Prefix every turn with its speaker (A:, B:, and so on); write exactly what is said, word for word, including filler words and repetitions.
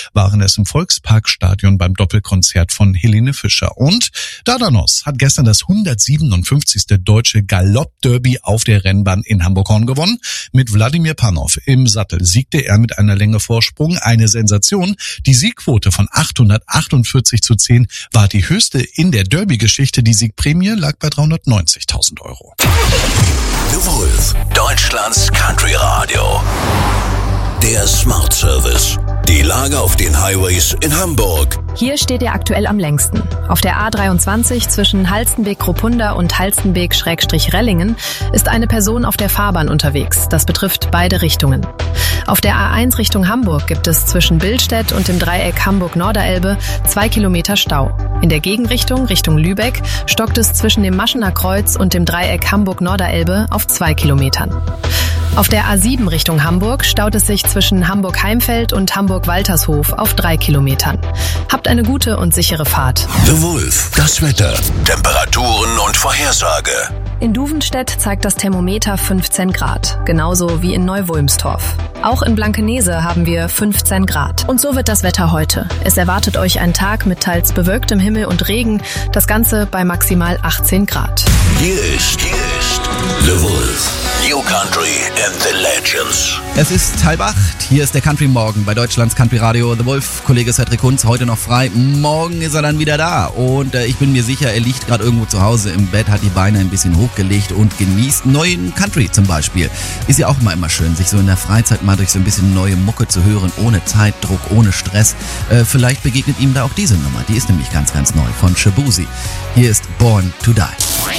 A: waren es im Volksparkstadion beim Doppelkonzert von Helene Fischer. Und Dardanos hat gestern das hundertsiebenundfünfzigste deutsche Galopp-Derby auf der Rennbahn in Hamburg-Horn gewonnen. Mit Wladimir Panow im Sattel siegte er mit einer Länge Vorsprung. Eine Sensation. Die Siegquote von achthundertachtundvierzig zu zehn war die höchste in der Derby-Geschichte. Die Siegprämie lag bei dreihundertneunzigtausend Euro.
B: The Wolf, Deutschlands Country Radio. Der Smart Service. Die Lage auf den Highways in Hamburg.
C: Hier steht ihr aktuell am längsten. Auf der A dreiundzwanzig zwischen Halstenbek-Kropunda und Halstenbek-Rellingen ist eine Person auf der Fahrbahn unterwegs. Das betrifft beide Richtungen. Auf der A eins Richtung Hamburg gibt es zwischen Billstedt und dem Dreieck Hamburg-Norderelbe zwei Kilometer Stau. In der Gegenrichtung, Richtung Lübeck, stockt es zwischen dem Maschener Kreuz und dem Dreieck Hamburg-Norderelbe auf zwei Kilometern. Auf der A sieben Richtung Hamburg staut es sich zwischen Hamburg-Heimfeld und Hamburg-Waltershof auf drei Kilometern. Habt eine gute und sichere Fahrt.
B: The Wolf, das Wetter, Temperaturen und Vorhersage.
C: In Duvenstedt zeigt das Thermometer fünfzehn Grad, genauso wie in Neu-Wulmstorf. Auch in Blankenese haben wir fünfzehn Grad. Und so wird das Wetter heute. Es erwartet euch ein Tag mit teils bewölktem Himmel und Regen, das Ganze bei maximal achtzehn Grad.
B: Hier ist, hier ist The Wolf, New Country and the Legends.
D: Es ist halb acht, hier ist der Country Morgen bei Deutschlands Country Radio. The Wolf, Kollege Cedric Kunz, heute noch frei. Morgen ist er dann wieder da und äh, ich bin mir sicher, er liegt gerade irgendwo zu Hause im Bett, hat die Beine ein bisschen hochgelegt und genießt neuen Country zum Beispiel. Ist ja auch mal immer schön, sich so in der Freizeit mal durch so ein bisschen neue Mucke zu hören, ohne Zeitdruck, ohne Stress. Äh, vielleicht begegnet ihm da auch diese Nummer, die ist nämlich ganz, ganz neu von Shabuzi. Hier ist Born to Die.